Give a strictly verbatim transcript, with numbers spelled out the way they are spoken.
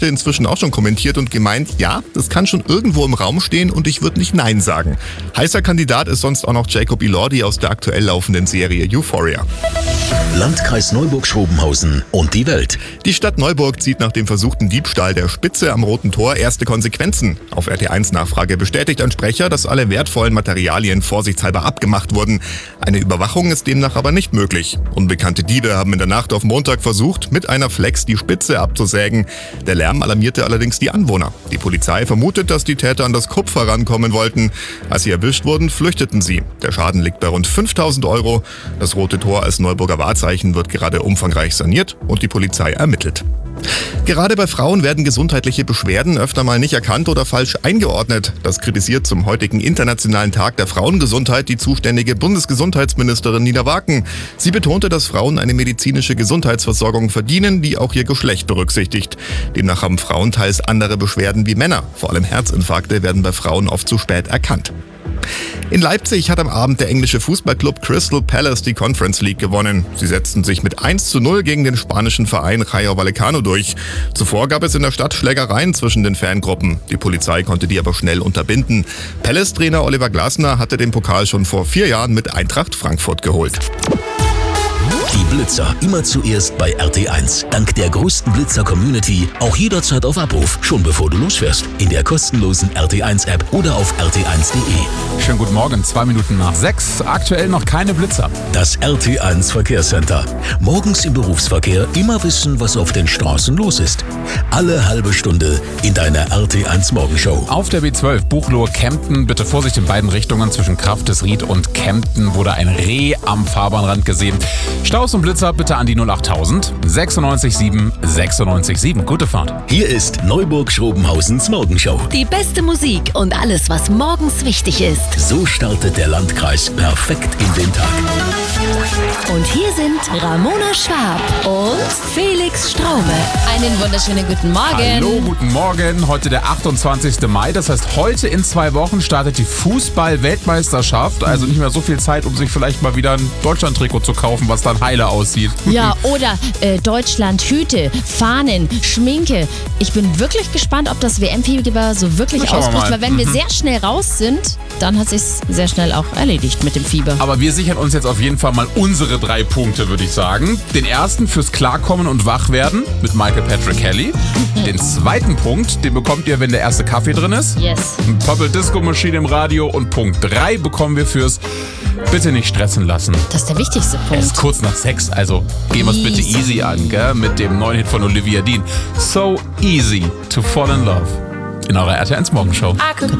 Geschichte inzwischen auch schon kommentiert und gemeint, ja, das kann schon irgendwo im Raum stehen und ich würde nicht Nein sagen. Heißer Kandidat ist sonst auch noch Jacob Elordi aus der aktuell laufenden Serie Euphoria. Landkreis Neuburg-Schrobenhausen und die Welt. Die Stadt Neuburg zieht nach dem versuchten Diebstahl der Spitze am Roten Tor erste Konsequenzen. Auf R T eins Nachfrage bestätigt ein Sprecher, dass alle wertvollen Materialien vorsichtshalber abgemacht wurden. Eine Überwachung ist demnach aber nicht möglich. Unbekannte Diebe haben in der Nacht auf Montag versucht, mit einer Flex die Spitze abzusägen. Der Lärm alarmierte allerdings die Anwohner. Die Polizei vermutet, dass die Täter an das Kupfer rankommen wollten. Als sie erwischt wurden, flüchteten sie. Der Schaden liegt bei rund fünftausend Euro. Das Rote Tor als Neuburger Wahrzeichen wird gerade umfangreich saniert und die Polizei ermittelt. Gerade bei Frauen werden gesundheitliche Beschwerden öfter mal nicht erkannt oder falsch eingeordnet. Das kritisiert zum heutigen Internationalen Tag der Frauengesundheit die zuständige Bundesgesundheitsministerin Nina Waken. Sie betonte, dass Frauen eine medizinische Gesundheitsversorgung verdienen, die auch ihr Geschlecht berücksichtigt. Demnach haben Frauen teils andere Beschwerden wie Männer. Vor allem Herzinfarkte werden bei Frauen oft zu spät erkannt. In Leipzig hat am Abend der englische Fußballclub Crystal Palace die Conference League gewonnen. Sie setzten sich mit eins zu null gegen den spanischen Verein Rayo Vallecano durch. Zuvor gab es in der Stadt Schlägereien zwischen den Fangruppen. Die Polizei konnte die aber schnell unterbinden. Palace-Trainer Oliver Glasner hatte den Pokal schon vor vier Jahren mit Eintracht Frankfurt geholt. Die Blitzer immer zuerst bei R T eins. Dank der größten Blitzer-Community auch jederzeit auf Abruf, schon bevor du losfährst. In der kostenlosen R T eins App oder auf r t eins punkt de. Schönen guten Morgen, zwei Minuten nach sechs. Aktuell noch keine Blitzer. Das R T eins Verkehrscenter. Morgens im Berufsverkehr immer wissen, was auf den Straßen los ist. Alle halbe Stunde in deiner R T eins Morgenshow. Auf der B zwölf Buchloe-Kempten, bitte Vorsicht in beiden Richtungen. Zwischen Kraftesried und Kempten wurde ein Reh am Fahrbahnrand gesehen. Staus und Blitzer bitte an die null achttausend sechsundneunzig sieben sechsundneunzig sieben. Gute Fahrt. Hier ist Neuburg-Schrobenhausens Morgenshow. Die beste Musik und alles, was morgens wichtig ist. So startet der Landkreis perfekt in den Tag. Und hier sind Ramona Schwab und Felix Straume. Einen wunderschönen guten Morgen. Hallo, guten Morgen. Heute der achtundzwanzigste Mai. Das heißt, heute in zwei Wochen startet die Fußball-Weltmeisterschaft. Also nicht mehr so viel Zeit, um sich vielleicht mal wieder ein Deutschland-Trikot zu kaufen, was dann heile aussieht. Ja, oder äh, Deutschland, Hüte, Fahnen, Schminke. Ich bin wirklich gespannt, ob das W M-Fieber so wirklich ausbricht. Weil wenn mhm. wir sehr schnell raus sind, dann hat sich's sehr schnell auch erledigt mit dem Fieber. Aber wir sichern uns jetzt auf jeden Fall mal unsere drei Punkte, würde ich sagen. Den ersten fürs Klarkommen und Wachwerden mit Michael Patrick Kelly. Den zweiten Punkt, den bekommt ihr, wenn der erste Kaffee drin ist. Yes. Ein Purple Disco Machine im Radio. Und Punkt drei bekommen wir fürs bitte nicht stressen lassen. Das ist der wichtigste Punkt. Es ist kurz nach sechs, also gehen wir es bitte easy an, gell? Mit dem neuen Hit von Olivia Dean. So easy to fall in love. In eurer R T eins Morgenshow.